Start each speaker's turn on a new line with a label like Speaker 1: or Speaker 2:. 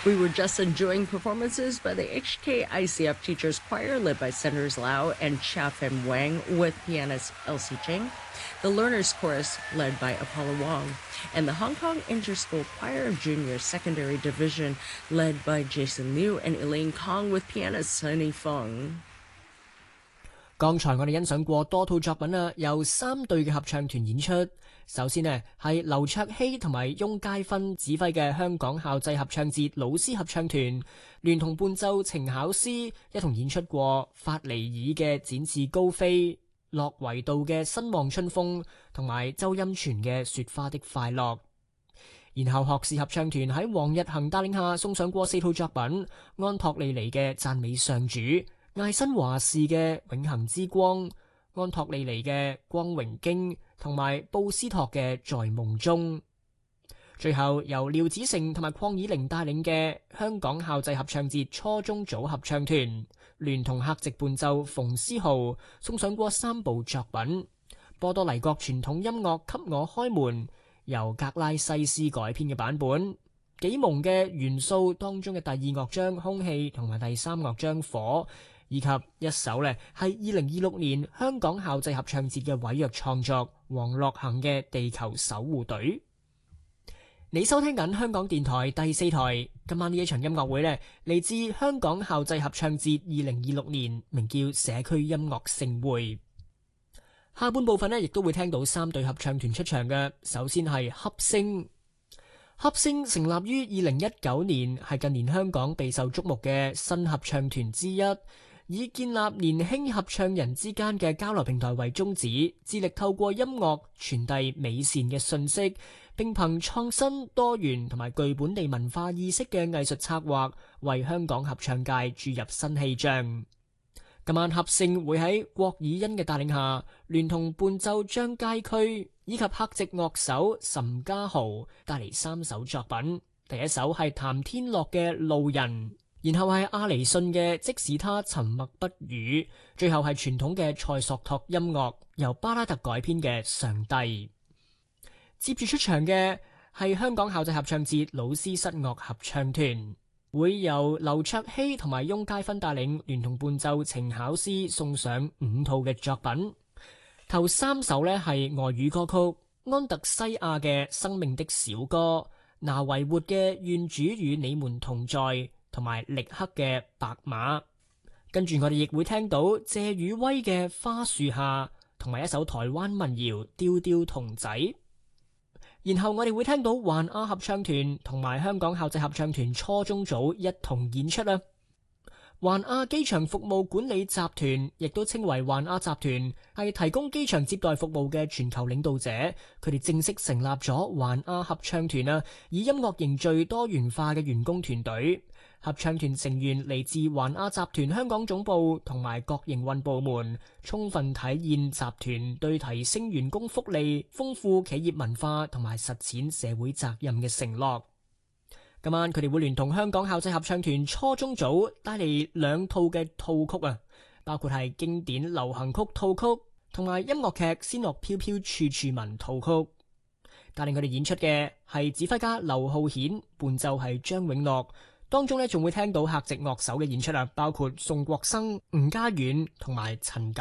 Speaker 1: We were just enjoying performances by the HK ICF Teachers Choir led by Senders Lau and Chia Fen Wang with pianist Elsie Ching, the Learners Chorus led by Apollo Wong, and the Hong Kong Interschool Choir Junior Secondary Division led by Jason Liu and Elaine Kong with pianist Sunny Feng。
Speaker 2: 剛才我哋欣賞過多套作品啦，由3隊嘅合唱團演出。首先呢係劉卓希同埋翁佳芬指揮嘅香港校際合唱節老師合唱團，聯同伴奏程巧詩一同演出過法尼爾嘅展翅高飛、駱維道嘅新望春風同埋周音全嘅雪花的快樂。然後學士合唱團喺黃日恒帶領下送上過4套作品，安托利尼嘅讚美上主、艾新華士嘅永恆之光、安托利尼嘅光榮經同埋布斯托嘅在夢中。最後由廖子成同埋鄺以玲帶領嘅香港校際合唱節初中組合唱團，聯同客席伴奏馮思豪送上過3部作品。波多黎各傳統音樂給我開門，由格拉西斯改編嘅版本。幾蒙嘅元素當中嘅第2樂章空氣同埋第3樂章火，以及一首呢係2026年香港校際合唱節嘅委約創作黃樂行嘅地球守護隊。你收聽緊香港電台第4台，今晚呢一場音樂會呢嚟自香港校際合唱節2026年，名叫社區音樂盛會。下半部分呢亦都會聽到3隊合唱團出場嘅，首先係恰聲。恰聲成立於2019年，係近年香港備受矚目嘅新合唱團之一，以建立年輕合唱人之間嘅交流平台為宗旨，致力透過音樂傳遞美善嘅訊息，並憑創新多元同埋具本地文化意識嘅藝術策劃，為香港合唱界注入新氣象。今晚合聲會喺郭以欣嘅帶領下，聯同伴奏張佳區以及客席樂手岑家豪帶嚟3首作品。第一首係譚天樂嘅路人，然後係阿尼遜嘅即使他沉默不語，最後係傳統嘅塞索托音樂由巴拉特改編嘅上帝。接住出場嘅係香港校際合唱節老師室樂合唱團，會由劉卓希同埋翁佳芬帶領，聯同伴奏程巧詩送上5套嘅作品。頭3首呢係外語歌曲，安特西亞嘅生命的小歌、拿維活嘅願主與你們同在，同埋力克嘅白馬。跟住我哋亦會聽到謝宇威嘅花樹下，同埋一首台灣民謠丟丟童仔。然後我哋會聽到環亞合唱團同埋香港校際合唱團初中組一同演出啦。環亞機場服務管理集團亦都稱為環亞集團，係提供機場接待服務嘅全球領導者。佢哋正式成立咗環亞合唱團啊，以音樂凝聚多元化嘅員工團隊。合唱團成員嚟自環亞集團香港總部同埋各營運部門，充分體現集團對提升員工福利、豐富企業文化同埋實踐社會責任嘅承諾。今晚佢哋會聯同香港校際合唱團初中組帶嚟2套嘅套曲啊，包括係經典流行曲套曲同埋音樂劇《仙樂飄飄處處聞》套曲。帶領佢哋演出嘅係指揮家劉浩顯，伴奏係張永樂。當中仲會聽到客席樂手嘅演出啊，包括宋國生、吳家遠同埋陳